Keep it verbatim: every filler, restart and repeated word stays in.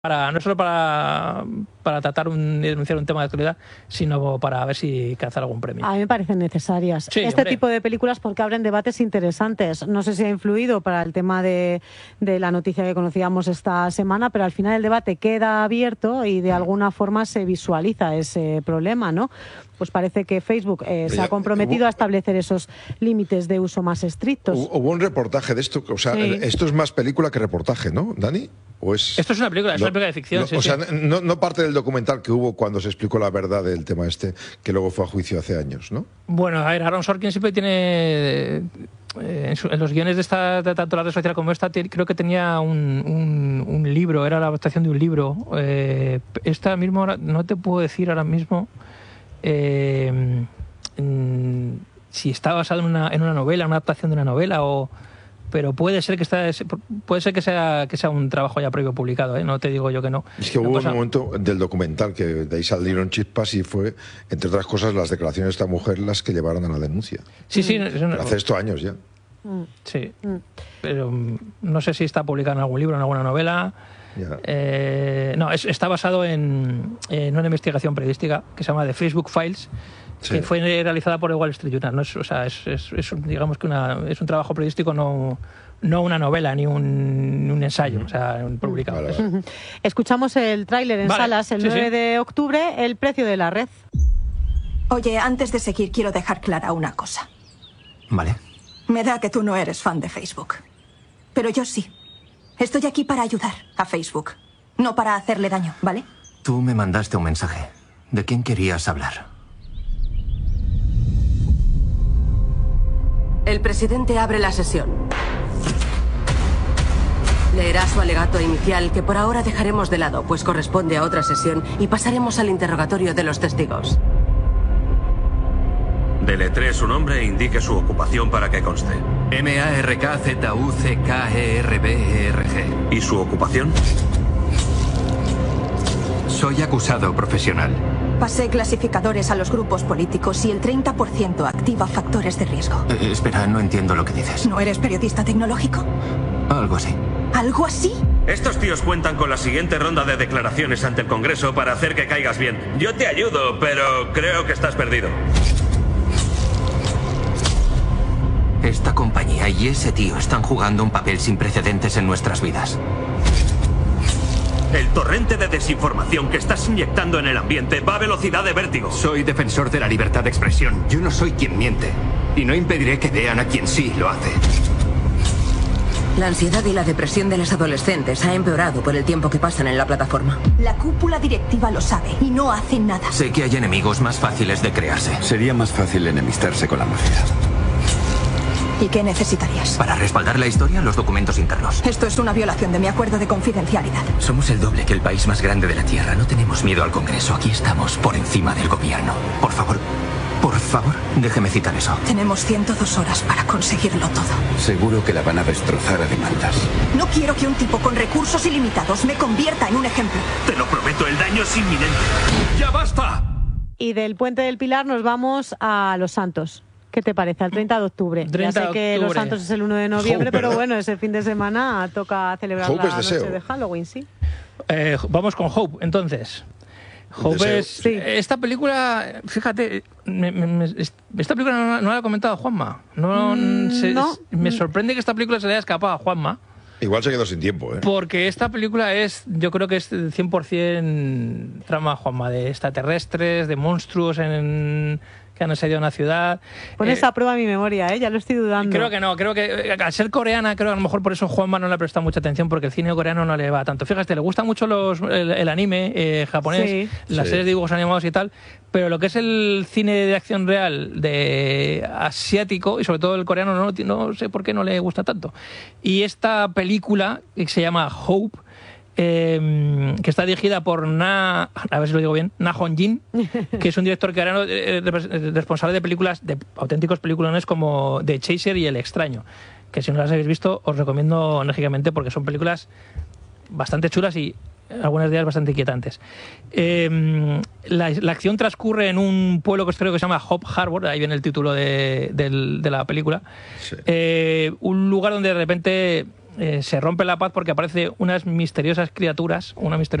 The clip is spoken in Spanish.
Para, no solo para, para tratar un, denunciar un tema de actualidad, sino para ver si cazar algún premio. A mí me parecen necesarias sí, este hombre. tipo de películas porque abren debates interesantes. No sé si ha influido para el tema de, de la noticia que conocíamos esta semana, pero al final el debate queda abierto y de alguna forma se visualiza ese problema, ¿no? Pues parece que Facebook eh, se ha comprometido a establecer esos límites de uso más estrictos. Hubo un reportaje de esto, o sea, Sí. esto es más película que reportaje, ¿no, Dani? ¿O es... Esto es una película, es lo, una película de ficción. Lo, sí, o sí. sea, no, no parte del documental que hubo cuando se explicó la verdad del tema este, que luego fue a juicio hace años, ¿no? Bueno, a ver, Aaron Sorkin siempre tiene... Eh, en, su, en los guiones de, esta, de tanto la red social como esta, te, creo que tenía un, un, un libro, era la adaptación de un libro. Eh, esta mismo, no te puedo decir ahora mismo eh, mm, si está basado en una, en una novela, una adaptación de una novela o... Pero puede ser que está, puede ser que sea que sea un trabajo ya previo publicado, ¿eh? No te digo yo que no. Es que hubo un momento del documental que de ahí salieron chispas y fue, entre otras cosas, las declaraciones de esta mujer las que llevaron a la denuncia. Sí, sí. Mm. Hace estos años ya. Sí. Mm. Pero no sé si está publicado en algún libro, en alguna novela. Eh, no, es, está basado en, en una investigación periodística que se llama The Facebook Files. Sí. Que fue realizada por el Wall Street Journal. ¿No? Es, o sea, es, es, es un, digamos que una, es un trabajo periodístico, no, no una novela ni un, un ensayo, o sea, un publicado. Vale, vale. Escuchamos el tráiler en vale. salas el sí, nueve sí. de octubre, El precio de la red. Oye, antes de seguir quiero dejar clara una cosa. Vale. Me da que tú no eres fan de Facebook. Pero yo sí. Estoy aquí para ayudar a Facebook, no para hacerle daño, ¿vale? Tú me mandaste un mensaje. ¿De quién querías hablar? El presidente abre la sesión. Leerá su alegato inicial, que por ahora dejaremos de lado, pues corresponde a otra sesión, y pasaremos al interrogatorio de los testigos. Deletree su nombre e indique su ocupación para que conste. M A R K Z U C K E R B E R G. ¿Y su ocupación? Soy acusado profesional. Pasé clasificadores a los grupos políticos y el treinta por ciento activa factores de riesgo. Eh, espera, no entiendo lo que dices. ¿No eres periodista tecnológico? Algo así. ¿Algo así? Estos tíos cuentan con la siguiente ronda de declaraciones ante el Congreso para hacer que caigas bien. Yo te ayudo, pero creo que estás perdido. Esta compañía y ese tío están jugando un papel sin precedentes en nuestras vidas. El torrente de desinformación que estás inyectando en el ambiente va a velocidad de vértigo. Soy defensor de la libertad de expresión. Yo no soy quien miente. Y no impediré que vean a quien sí lo hace. La ansiedad y la depresión de las adolescentes ha empeorado por el tiempo que pasan en la plataforma. La cúpula directiva lo sabe y no hace nada. Sé que hay enemigos más fáciles de crearse. Sería más fácil enemistarse con la mafia. ¿Y qué necesitarías? Para respaldar la historia, los documentos internos. Esto es una violación de mi acuerdo de confidencialidad. Somos el doble que el país más grande de la Tierra. No tenemos miedo al Congreso. Aquí estamos por encima del gobierno. Por favor, por favor, déjeme citar eso. Tenemos ciento dos horas para conseguirlo todo. Seguro que la van a destrozar a demandas. No quiero que un tipo con recursos ilimitados me convierta en un ejemplo. Te lo prometo, el daño es inminente. ¡Ya basta! Y del Puente del Pilar nos vamos a Los Santos. ¿Qué te parece? Al treinta de octubre. treinta ya sé que octubre. Los Santos es el uno de noviembre, Hope, pero bueno, ese fin de semana toca celebrar Hope la es noche deseo. de Halloween, sí. Eh, vamos con Hope, entonces. Hope Deseo. es... Sí. Esta película, fíjate, me, me, me, esta película no, no la ha comentado Juanma. No, Mm, se, no. Me sorprende que esta película se le haya escapado a Juanma. Igual se quedó sin tiempo, ¿eh? Porque esta película es, yo creo que es cien por cien trama, Juanma, de extraterrestres, de monstruos en, que han asediado una ciudad. Pones Eh, a prueba mi memoria, ¿eh? Ya lo estoy dudando. Creo que no, creo que eh, al ser coreana, creo que a lo mejor por eso Juanma no le ha prestado mucha atención, porque el cine coreano no le va tanto. Fíjate, le gusta mucho los, el, el anime eh, japonés, Sí. las Sí. series de dibujos animados y tal, pero lo que es el cine de acción real de asiático, y sobre todo el coreano, no, no sé por qué no le gusta tanto. Y esta película, que se llama Hope, eh, que está dirigida por Na, a ver si lo digo bien, Na Hong-jin, que es un director coreano eh, responsable de películas, de auténticos peliculones como The Chaser y El Extraño, que si no las habéis visto os recomiendo enérgicamente porque son películas bastante chulas y algunas de ellas bastante inquietantes. Eh, la, la acción transcurre en un pueblo que creo que se llama Hope Harbor, ahí viene el título de, del- de la película. Sí. Eh, un lugar donde de repente eh, se rompe la paz porque aparece unas misteriosas criaturas, una misteriosa